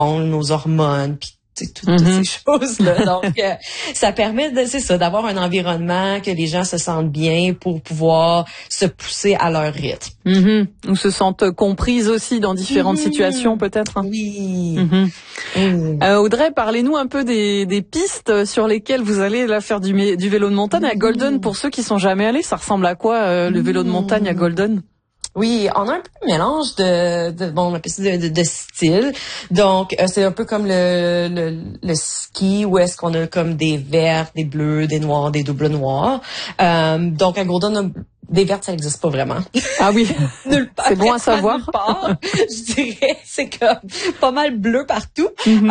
nos hormones, puis toutes ces choses-là. Donc, ça permet d'avoir un environnement que les gens se sentent bien pour pouvoir se pousser à leur rythme. Ou se sentent comprises aussi dans différentes situations, peut-être. Oui. Audrey, parlez-nous un peu des pistes sur lesquelles vous allez là faire du vélo de montagne à Golden. Pour ceux qui sont jamais allés, ça ressemble à quoi le vélo de montagne à Golden? Oui, on a un peu un mélange on appelle ça de style. Donc, c'est un peu comme le ski où est-ce qu'on a comme des verts, des bleus, des noirs, des doubles noirs. Donc, à Golden, des vertes, ça n'existe pas vraiment. Ah oui. Nulle part. C'est bon à savoir. Nulle part, je dirais, c'est comme pas mal bleu partout.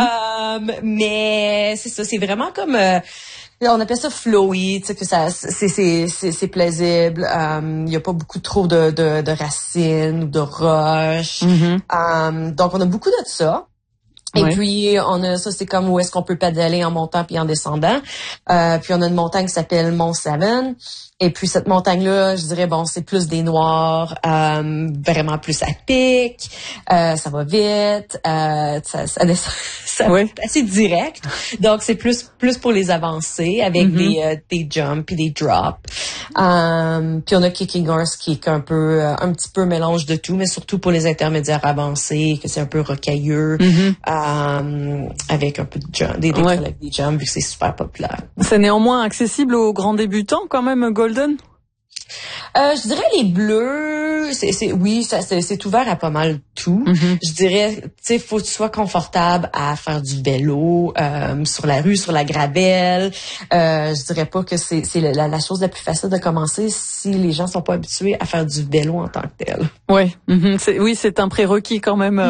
Mais c'est ça, c'est vraiment comme on appelle ça flowy, tu sais que ça c'est plaisible. Il y a pas beaucoup trop de racines ou de roches. Donc on a beaucoup de ça. Et puis on a ça, c'est comme où est-ce qu'on peut pédaler en montant puis en descendant. Puis on a une montagne qui s'appelle Mont Seven. Et puis cette montagne-là, je dirais c'est plus des noirs, vraiment plus à pic, ça va vite, ça descend, assez direct. Donc c'est plus pour les avancées avec des jumps et des drops. Puis on a Kicking Horse qui est un petit peu mélange de tout, mais surtout pour les intermédiaires avancés, que c'est un peu rocailleux, avec un peu de jump, des jumps, vu que c'est super populaire. C'est néanmoins accessible aux grands débutants quand même, Golden? Je dirais les bleus, c'est ouvert à pas mal tout. Je dirais, tu sais, faut que tu sois confortable à faire du vélo sur la rue, sur la gravelle. Je dirais pas que c'est la chose la plus facile de commencer si les gens sont pas habitués à faire du vélo en tant que tel. C'est un prérequis quand même.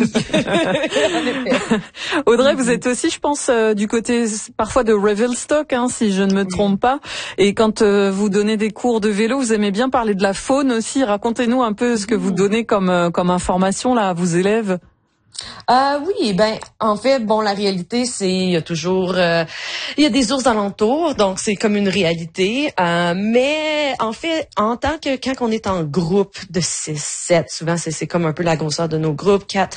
Audrey, vous êtes aussi, je pense, du côté parfois de Revelstoke, si je ne me trompe pas. Et quand vous donnez des cours de vélo, vous aimez bien parler de la faune aussi. Racontez-nous un peu ce que vous donnez comme information là à vos élèves. En fait, la réalité, c'est il y a toujours il y a des ours alentour, donc c'est comme une réalité. Mais en fait, en tant que quand on est en groupe de 6, 7, souvent c'est comme un peu la grosseur de nos groupes, 4,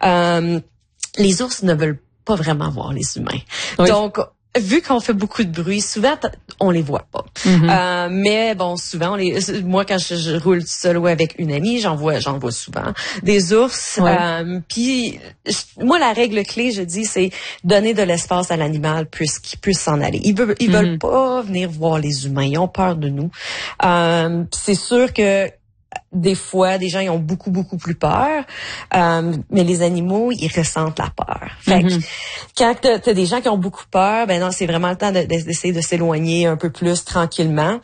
les ours ne veulent pas vraiment voir les humains. Donc vu qu'on fait beaucoup de bruit, souvent on les voit pas. Mais souvent moi quand je roule seul ou avec une amie, j'en vois souvent des ours. Puis moi la règle clé, je dis, c'est donner de l'espace à l'animal qu'il puisse s'en aller. Ils veulent pas venir voir les humains, ils ont peur de nous. C'est sûr que des fois, des gens ils ont beaucoup plus peur, mais les animaux ils ressentent la peur. Fait que quand t'as des gens qui ont beaucoup peur, c'est vraiment le temps d'essayer de s'éloigner un peu plus tranquillement.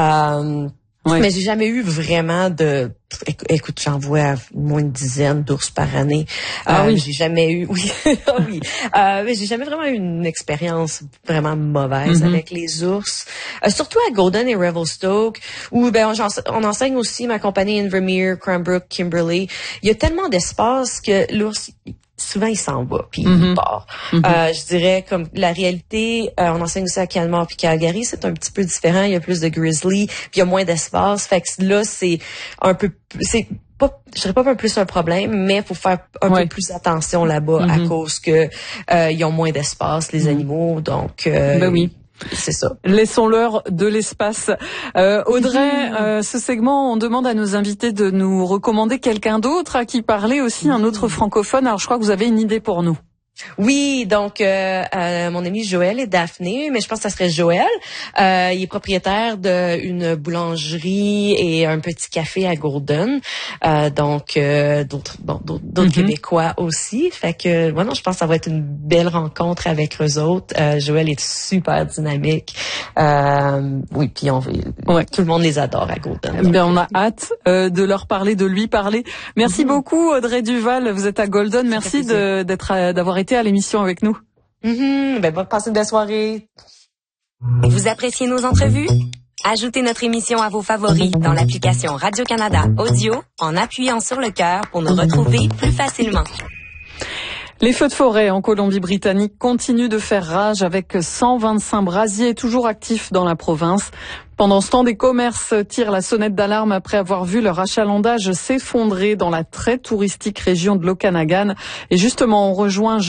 Mais j'ai jamais eu vraiment écoute, j'en vois moins de dizaines d'ours par année. J'ai jamais eu, mais j'ai jamais vraiment eu une expérience vraiment mauvaise avec les ours. Surtout à Golden et Revelstoke, où on enseigne aussi ma compagnie Invermere, Cranbrook, Kimberley. Il y a tellement d'espace que l'ours souvent il s'en va puis il part. Je dirais comme la réalité, on enseigne aussi à Canmore puis Calgary, c'est un petit peu différent, il y a plus de grizzly, puis il y a moins d'espace, fait que là c'est un peu je dirais pas un peu plus un problème, mais faut faire un peu plus attention là-bas à cause que ils ont moins d'espace les animaux, donc c'est ça. Laissons-leur de l'espace. Audrey, ce segment, on demande à nos invités de nous recommander quelqu'un d'autre à qui parler aussi, un autre francophone. Alors, je crois que vous avez une idée pour nous. Oui, donc mon ami Joël et Daphné, mais je pense que ça serait Joël. Il est propriétaire d'une boulangerie et un petit café à Golden. Donc d'autres Québécois aussi. Fait que je pense que ça va être une belle rencontre avec eux autres. Joël est super dynamique. Puis tout le monde les adore à Golden. On a hâte de leur parler, de lui parler. Merci beaucoup Audrey Duval, vous êtes à Golden. Merci d'avoir été à l'émission avec nous. Passez une belle soirée. Vous appréciez nos entrevues? Ajoutez notre émission à vos favoris dans l'application Radio-Canada Audio en appuyant sur le cœur pour nous retrouver plus facilement. Les feux de forêt en Colombie-Britannique continuent de faire rage avec 125 brasiers toujours actifs dans la province. Pendant ce temps, des commerces tirent la sonnette d'alarme après avoir vu leur achalandage s'effondrer dans la très touristique région de l'Okanagan. Et justement, on rejoint